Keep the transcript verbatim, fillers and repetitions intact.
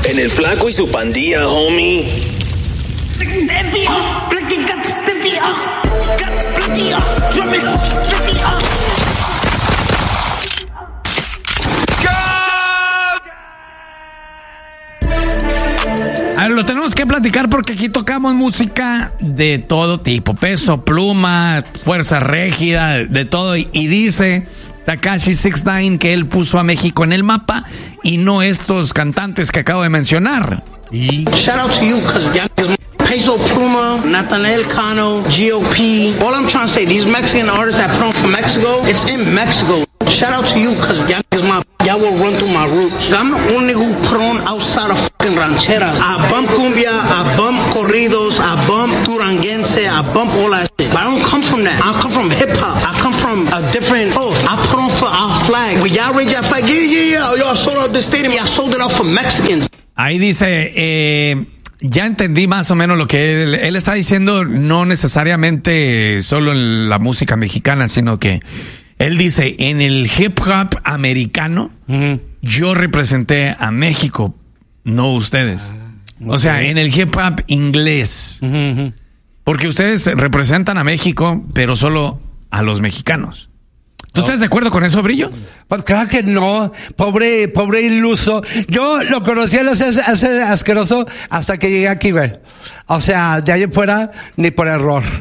En el Flaco y su pandilla, homie. A ver, lo tenemos que platicar porque aquí tocamos música de todo tipo. Peso Pluma, Fuerza Régida, de todo. Y dice Tekashi six nine que él puso a México en el mapa y no estos cantantes que acabo de mencionar. Y... Shout out to you, cause y'all is Peso Pluma, Nathaniel Cano, G O P. All I'm trying to say, these Mexican artists that put on from Mexico, it's in Mexico. Shout out to you, cause y'all is my, y'all will run through my roots. I'm the only who put on outside of fucking rancheras. I bump cumbia, I bump corridos, I bump duranguense, I bump all that shit. But I don't come from that. I come from hip hop. I come from a different coast. I put on for our flag. When y'all raise that flag, yeah, yeah, yeah. Yo, I sold out the stadium. I sold it out for Mexicans. Ahí dice, eh, ya entendí más o menos lo que él, él está diciendo, no necesariamente solo en la música mexicana, sino que él dice, en el hip hop americano, uh-huh. yo representé a México, no ustedes. Uh, okay. O sea, en el hip hop inglés. Uh-huh. Porque ustedes representan a México, pero solo a los mexicanos. ¿Tú estás de acuerdo con eso, Brillo? Pues claro que no, pobre, pobre iluso. Yo lo conocí a los hace asqueroso hasta que llegué aquí, güey. O sea, de ahí fuera, ni por error.